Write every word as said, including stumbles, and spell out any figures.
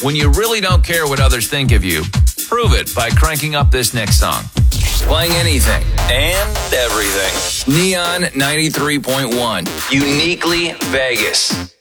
When you really don't care what others think of you, prove it by cranking up this next song. Playing anything and everything. Neon ninety-three point one. Uniquely Vegas.